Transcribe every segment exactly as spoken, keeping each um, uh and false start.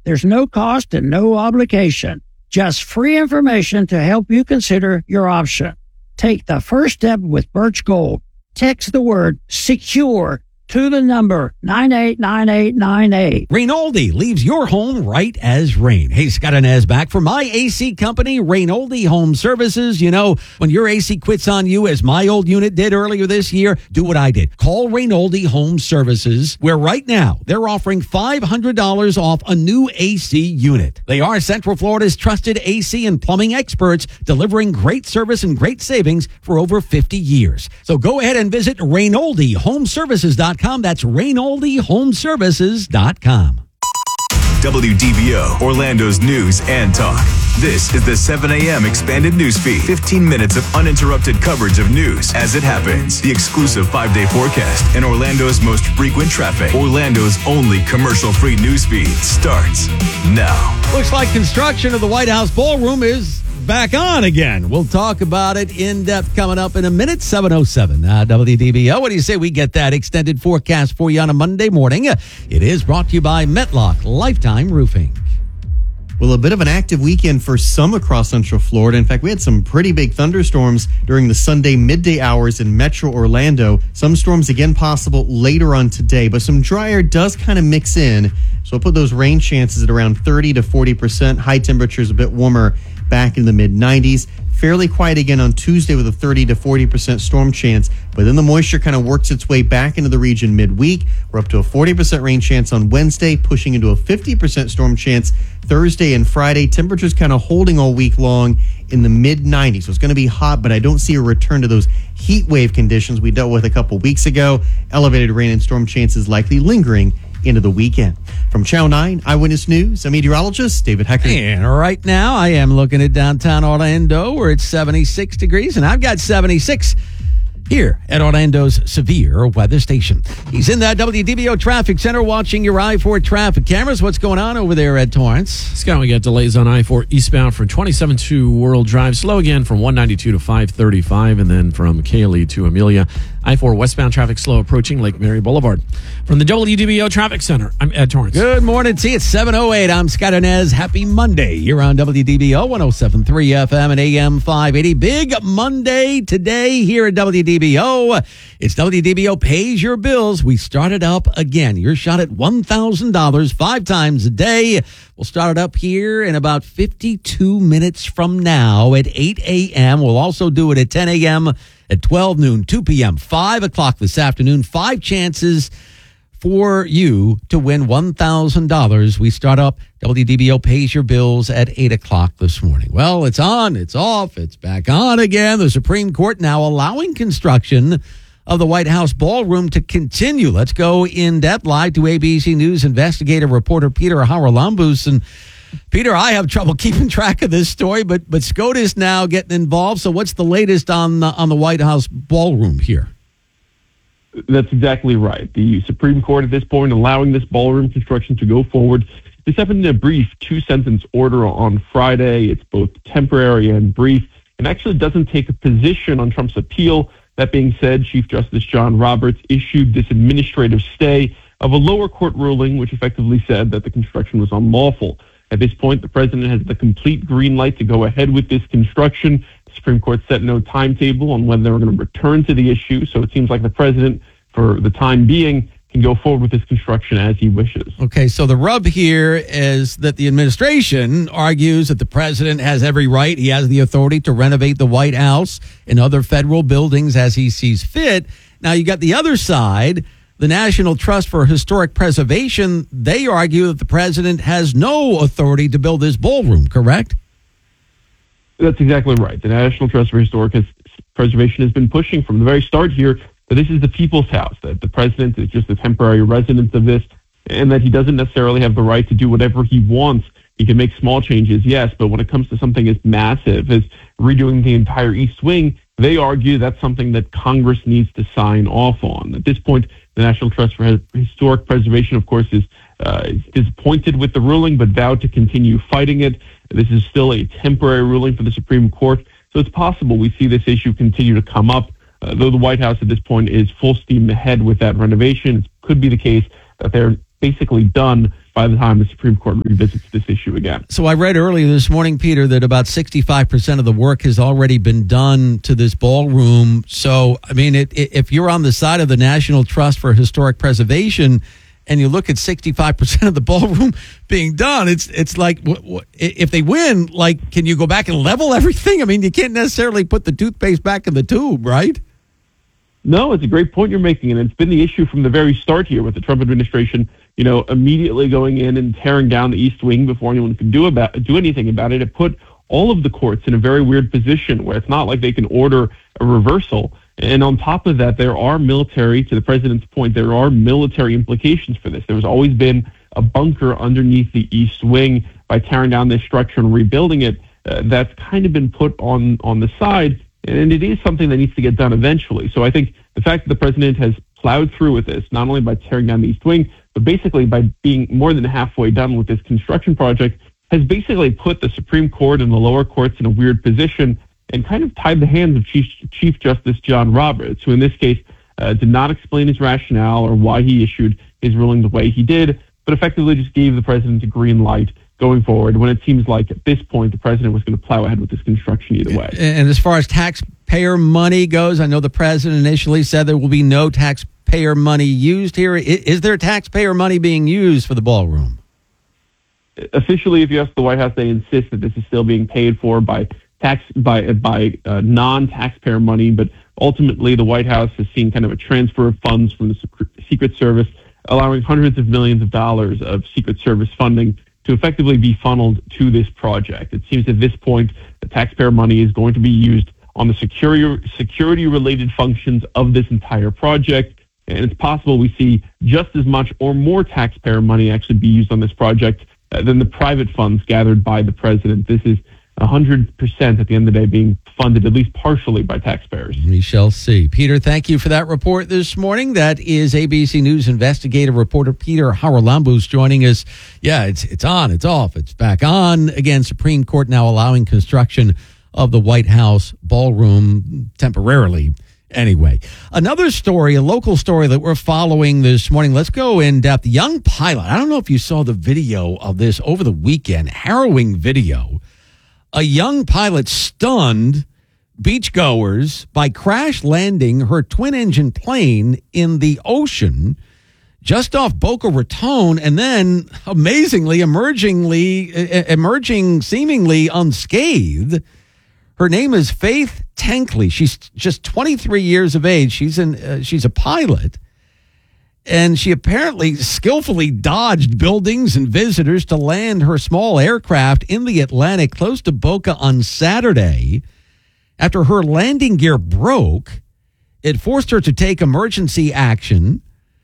There's no cost and no obligation. Just free information to help you consider your option. Take the first step with Birch Gold. Text the word SECURE to the number nine eight nine eight nine eight. Rainoldi leaves your home right as rain. Hey, Scott Inez back for my A C company, Rainoldi Home Services. You know, when your A C quits on you, as my old unit did earlier this year, do what I did. Call Rainoldi Home Services, where right now they're offering five hundred dollars off a new A C unit. They are Central Florida's trusted A C and plumbing experts, delivering great service and great savings for over fifty years. So go ahead and visit Rainoldi Home Services dot com. That's Rainoldi Home Services dot com. W D B O, Orlando's news and talk. This is the seven a.m. expanded news feed. fifteen minutes of uninterrupted coverage of news as it happens. The exclusive five-day forecast and Orlando's most frequent traffic. Orlando's only commercial-free news feed starts now. Looks like construction of the White House ballroom is back on again. We'll talk about it in depth coming up in a minute. seven oh seven uh, W D B O. What do you say we get that extended forecast for you on a Monday morning? It is brought to you by Metlock Lifetime Roofing. Well, a bit of an active weekend for some across Central Florida. In fact, we had some pretty big thunderstorms during the Sunday midday hours in Metro Orlando. Some storms again possible later on today, but some drier does kind of mix in. So we'll put those rain chances at around thirty to forty percent. High temperatures a bit warmer back in the mid nineties. Fairly quiet again on Tuesday with a thirty to forty percent storm chance, but then the moisture kind of works its way back into the region midweek. We're up to a forty percent rain chance on Wednesday, pushing into a fifty percent storm chance Thursday and Friday. Temperatures kind of holding all week long in the mid nineties. So it's going to be hot, but I don't see a return to those heat wave conditions we dealt with a couple weeks ago. Elevated rain and storm chances likely lingering into the weekend. From Channel nine Eyewitness News, I'm meteorologist David Hecker. And right now, I am looking at downtown Orlando, where it's seventy-six degrees, and I've got seventy-six here at Orlando's severe weather station. He's in that W D B O traffic center watching your I four traffic cameras. What's going on over there at Torrance? Scott, we got delays on I four eastbound from twenty-seven to World Drive. Slow again from one ninety-two to five thirty-five, and then from Cayley to Amelia. I four westbound traffic slow approaching Lake Mary Boulevard. From the W D B O Traffic Center, I'm Ed Torrance. Good morning. See, it's seven oh eight. I'm Scott Inez. Happy Monday. You're on W D B O one oh seven point three F M and A M five eighty. Big Monday today here at W D B O. It's W D B O Pays Your Bills. We started up again. Your shot at one thousand dollars five times a day. We'll start it up here in about fifty-two minutes from now at eight a.m. We'll also do it at ten a.m., at twelve noon, two p.m., five o'clock this afternoon. Five chances for you to win one thousand dollars. We start up W D B O Pays Your Bills at eight o'clock this morning. Well, it's on, it's off, it's back on again. The Supreme Court now allowing construction of the White House ballroom to continue. Let's go in depth live to A B C News investigative reporter Peter Haralambous. And Peter, I have trouble keeping track of this story, but but SCOTUS now getting involved. So what's the latest on the, on the White House ballroom here? That's exactly right. The Supreme Court at this point allowing this ballroom construction to go forward. This happened in a brief two-sentence order on Friday. It's both temporary and brief, and actually doesn't take a position on Trump's appeal. That being said, Chief Justice John Roberts issued this administrative stay of a lower court ruling, which effectively said that the construction was unlawful. At this point, the president has the complete green light to go ahead with this construction. The Supreme Court set no timetable on when they were going to return to the issue, so it seems like the president, for the time being, can go forward with this construction as he wishes. Okay, so the rub here is that the administration argues that the president has every right, he has the authority to renovate the White House and other federal buildings as he sees fit. Now, you got the other side, the National Trust for Historic Preservation. They argue that the president has no authority to build this ballroom, correct? That's exactly right. The National Trust for Historic Preservation has been pushing from the very start here that this is the people's house, that the president is just a temporary resident of this, and that he doesn't necessarily have the right to do whatever he wants. He can make small changes, yes, but when it comes to something as massive as redoing the entire East Wing, they argue that's something that Congress needs to sign off on. At this point, the National Trust for Historic Preservation, of course, is, uh, is disappointed with the ruling, but vowed to continue fighting it. This is still a temporary ruling for the Supreme Court, so it's possible we see this issue continue to come up. Uh, though the White House at this point is full steam ahead with that renovation, it could be the case that they're basically done by the time the Supreme Court revisits this issue again. So I read earlier this morning, Peter, that about sixty-five percent of the work has already been done to this ballroom. So, I mean, it, it, if you're on the side of the National Trust for Historic Preservation and you look at sixty-five percent of the ballroom being done, it's it's like, w- w- if they win, like, can you go back and level everything? I mean, you can't necessarily put the toothpaste back in the tube, right? No, it's a great point you're making, and it's been the issue from the very start here with the Trump administration, you know, immediately going in and tearing down the East Wing before anyone could do about do anything about it. It put all of the courts in a very weird position where it's not like they can order a reversal. And on top of that, there are military, to the president's point, there are military implications for this. There's always been a bunker underneath the East Wing. By tearing down this structure and rebuilding it, uh, that's kind of been put on, on the side. And it is something that needs to get done eventually. So I think the fact that the president has plowed through with this, not only by tearing down the East Wing, but basically by being more than halfway done with this construction project, has basically put the Supreme Court and the lower courts in a weird position and kind of tied the hands of Chief, Chief Justice John Roberts, who in this case uh, did not explain his rationale or why he issued his ruling the way he did, but effectively just gave the president a green light going forward, when it seems like at this point the president was going to plow ahead with this construction either way. And as far as taxpayer money goes, I know the president initially said there will be no taxpayer money used here. Is there taxpayer money being used for the ballroom? Officially, if you ask the White House, they insist that this is still being paid for by tax by by uh, non-taxpayer money. But ultimately, the White House has seen kind of a transfer of funds from the Secret Service, allowing hundreds of millions of dollars of Secret Service funding to effectively be funneled to this project. It seems at this point the taxpayer money is going to be used on the security security related functions of this entire project. And it's possible we see just as much or more taxpayer money actually be used on this project uh, than the private funds gathered by the president. This is one hundred percent at the end of the day being funded at least partially by taxpayers. We shall see. Peter, thank you for that report this morning. That is A B C News investigative reporter Peter Haralambous joining us. Yeah, it's it's on, it's off, it's back on. Again, Supreme Court now allowing construction of the White House ballroom temporarily. Anyway, another story, a local story that we're following this morning. Let's go in depth. Young pilot. I don't know if you saw the video of this over the weekend. Harrowing video. A young pilot stunned beachgoers by crash landing her twin-engine plane in the ocean just off Boca Raton, and then amazingly, emergingly, emerging seemingly unscathed. Her name is Faith Tankley. She's just twenty-three years of age. She's an uh, she's a pilot. And she apparently skillfully dodged buildings and visitors to land her small aircraft in the Atlantic close to Boca on Saturday. After her landing gear broke, it forced her to take emergency action.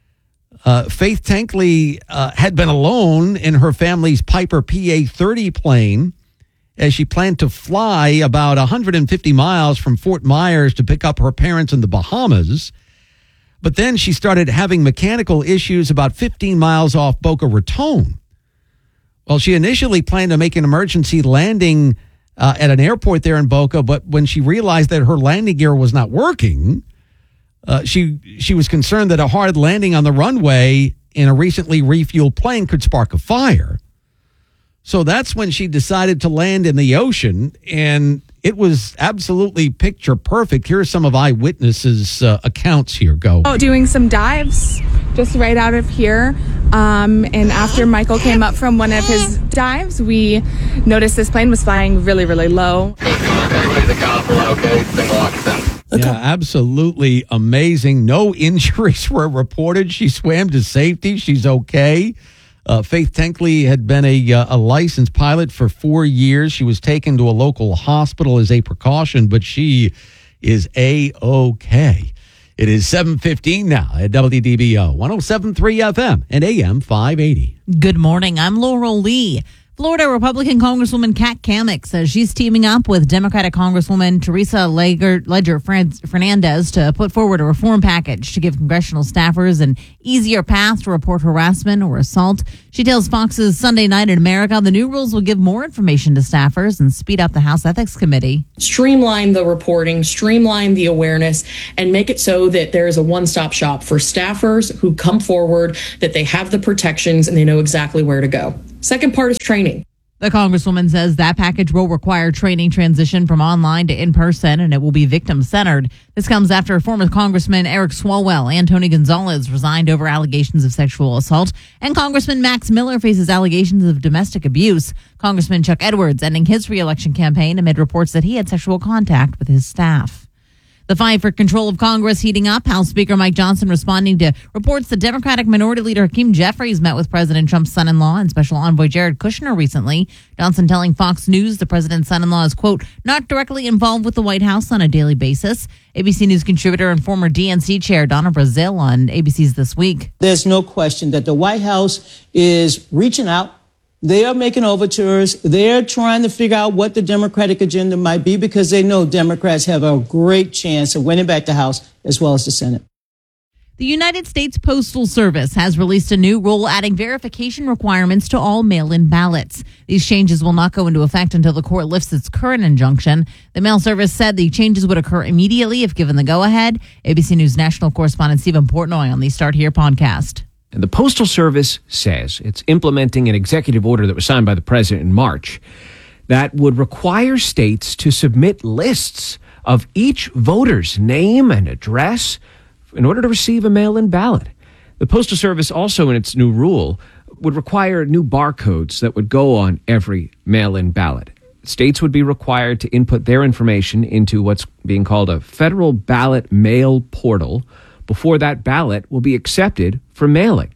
Uh, Faith Tankley uh, had been alone in her family's Piper P A thirty plane as she planned to fly about one hundred fifty miles from Fort Myers to pick up her parents in the Bahamas. But then she started having mechanical issues about fifteen miles off Boca Raton. Well, she initially planned to make an emergency landing uh, at an airport there in Boca, but when she realized that her landing gear was not working, uh, she she was concerned that a hard landing on the runway in a recently refueled plane could spark a fire. So that's when she decided to land in the ocean, and it was absolutely picture perfect. Here are some of eyewitnesses' uh, accounts here. Go. Oh, doing some dives just right out of here. Um, and after Michael came up from one of his dives, we noticed this plane was flying really, really low. Yeah, absolutely amazing. No injuries were reported. She swam to safety. She's okay. Uh, Faith Tankley had been a, uh, a licensed pilot for four years. She was taken to a local hospital as a precaution, but she is A-okay. It is seven fifteen now at W D B O, one oh seven point three F M and A M five eighty. Good morning. I'm Laurel Lee. Florida Republican Congresswoman Kat Cammack says she's teaming up with Democratic Congresswoman Teresa Ledger, Ledger Fernandez to put forward a reform package to give congressional staffers an easier path to report harassment or assault. She tells Fox's Sunday Night in America the new rules will give more information to staffers and speed up the House Ethics Committee. Streamline the reporting, streamline the awareness, and make it so that there is a one-stop shop for staffers who come forward, that they have the protections and they know exactly where to go. Second part is training. The Congresswoman says that package will require training transition from online to in-person, and it will be victim-centered. This comes after former Congressman Eric Swalwell and Tony Gonzalez resigned over allegations of sexual assault, and Congressman Max Miller faces allegations of domestic abuse. Congressman Chuck Edwards ending his re-election campaign amid reports that he had sexual contact with his staff. The fight for control of Congress heating up. House Speaker Mike Johnson responding to reports that Democratic Minority Leader Hakeem Jeffries met with President Trump's son-in-law and Special Envoy Jared Kushner recently. Johnson telling Fox News the president's son-in-law is, quote, not directly involved with the White House on a daily basis. A B C News contributor and former D N C chair Donna Brazile on A B C's This Week. There's no question that the White House is reaching out. They are making overtures. They're trying to figure out what the Democratic agenda might be because they know Democrats have a great chance of winning back the House as well as the Senate. The United States Postal Service has released a new rule adding verification requirements to all mail-in ballots. These changes will not go into effect until the court lifts its current injunction. The mail service said the changes would occur immediately if given the go-ahead. A B C News national correspondent Stephen Portnoy on the Start Here podcast. And the Postal Service says it's implementing an executive order that was signed by the president in March that would require states to submit lists of each voter's name and address in order to receive a mail-in ballot. The Postal Service also, in its new rule, would require new barcodes that would go on every mail-in ballot. States would be required to input their information into what's being called a federal ballot mail portal before that ballot will be accepted for mailing.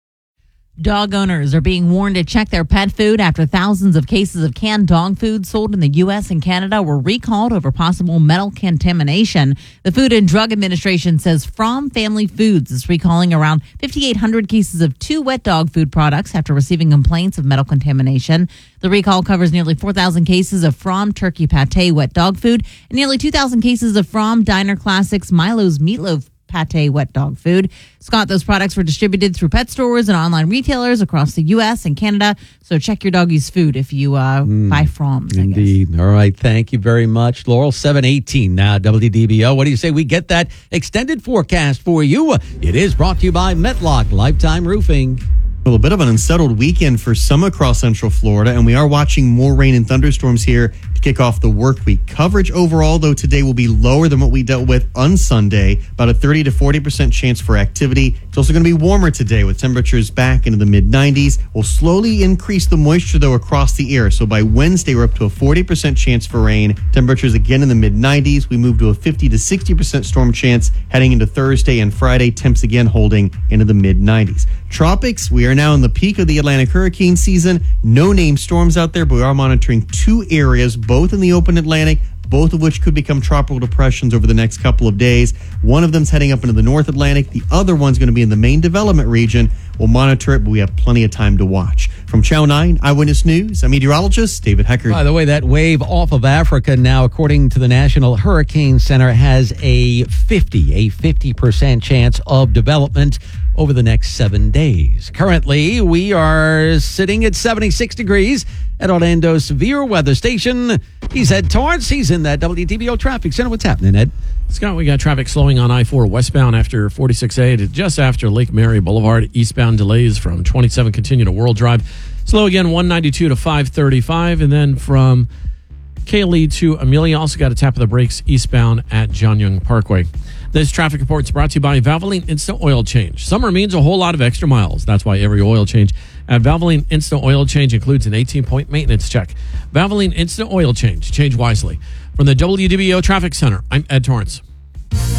Dog owners are being warned to check their pet food after thousands of cases of canned dog food sold in the U S and Canada were recalled over possible metal contamination. The Food and Drug Administration says Fromm Family Foods is recalling around fifty-eight hundred cases of two wet dog food products after receiving complaints of metal contamination. The recall covers nearly four thousand cases of Fromm Turkey Pate wet dog food and nearly two thousand cases of Fromm Diner Classics Milo's Meatloaf Pate wet dog food. Scott, those products were distributed through pet stores and online retailers across the U S and Canada. So check your doggy's food if you uh, mm, buy Fromm's. Indeed. All right. Thank you very much, Laurel. seven eighteen now, W D B O. What do you say we get that extended forecast for you? It is brought to you by Metlock Lifetime Roofing. Well, a bit of an unsettled weekend for some across Central Florida, and we are watching more rain and thunderstorms here to kick off the work week. Coverage overall, though, today will be lower than what we dealt with on Sunday, about a thirty to forty percent chance for activity. It's also going to be warmer today with temperatures back into the mid nineties. We'll slowly increase the moisture, though, across the air. So by Wednesday, we're up to a forty percent chance for rain. Temperatures again in the mid nineties. We move to a fifty to sixty percent storm chance heading into Thursday and Friday. Temps again holding into the mid nineties. Tropics, we are now in the peak of the Atlantic hurricane season. No named storms out there, but we are monitoring two areas, both in the open Atlantic, both of which could become tropical depressions over the next couple of days. One of them's heading up into the North Atlantic. The other one's going to be in the main development region. We'll monitor it, but we have plenty of time to watch. From Channel nine Eyewitness News, I'm meteorologist David Heckert. By the way, that wave off of Africa now, according to the National Hurricane Center, has a fifty, a fifty percent chance of development over the next seven days. Currently, we are sitting at seventy-six degrees at Orlando's severe weather station. He's Ed Torrance. He's in that W D B O traffic center. What's happening, Ed? Scott, we got traffic slowing on I four westbound after forty-six A to just after Lake Mary Boulevard. Eastbound delays from twenty-seven continue to World Drive. Slow again, one ninety-two to five thirty-five. And then from Kaylee to Amelia, also got a tap of the brakes eastbound at John Young Parkway. This traffic report is brought to you by Valvoline Instant Oil Change. Summer means a whole lot of extra miles. That's why every oil change at Valvoline Instant Oil Change includes an eighteen-point maintenance check. Valvoline Instant Oil Change. Change wisely. From the W D B O Traffic Center, I'm Ed Torrance.